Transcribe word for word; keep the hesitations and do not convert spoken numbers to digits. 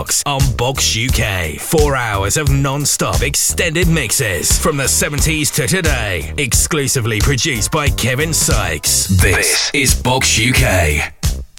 Box on Box U K. Four hours of non-stop extended mixes from the seventies to today. Exclusively produced by Kevin Sykes. This is Box U K.